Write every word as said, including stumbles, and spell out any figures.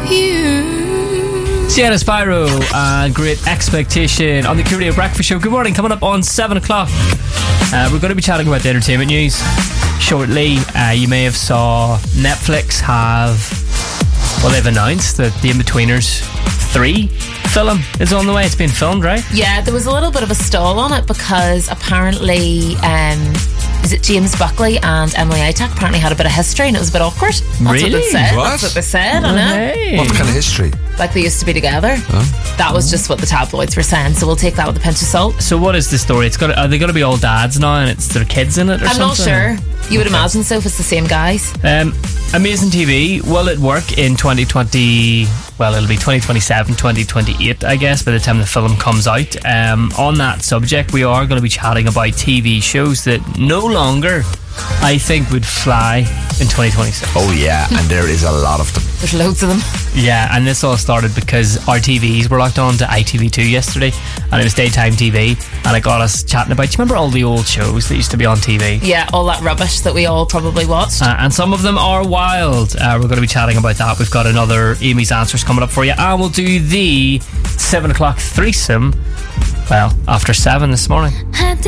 you. Sienna Spyro and Great Expectation on the Q Radio Breakfast Show. Good morning. Coming up on seven o'clock, uh, we're going to be chatting about the entertainment news shortly. Uh, you may have saw Netflix have, well, they've announced that The Inbetweeners three film is on the way. It's been filmed, right? Yeah, there was a little bit of a stall on it because apparently um, is it James Buckley and Emily Atack apparently had a bit of history and it was a bit awkward. That's Really? what they said. What? That's what they said, I know. Hey. What kind of history? Like they used to be together. Huh? That was just what the tabloids were saying, so we'll take that with a pinch of salt. So what is the story? It's got. Are they going to be all dads now and it's their kids in it or I'm not something? sure. You would imagine so if it's the same guys. Um, amazing T V. Will it work in twenty twenty? Well, it'll be twenty twenty-seven, twenty twenty-eight, I guess, by the time the film comes out. Um, on that subject, we are going to be chatting about T V shows that no longer, I think, would fly in twenty twenty-six. Oh yeah, and there is a lot of them. There's loads of them. Yeah, and this all started because our T Vs were locked on to I T V two yesterday, and it was daytime T V, and it got us chatting about, do you remember all the old shows that used to be on T V? Yeah, all that rubbish that we all probably watched. Uh, and some of them are wild. Uh, we're going to be chatting about that. We've got another Amy's Answers coming up for you, and we'll do the seven o'clock threesome, well, after seven this morning.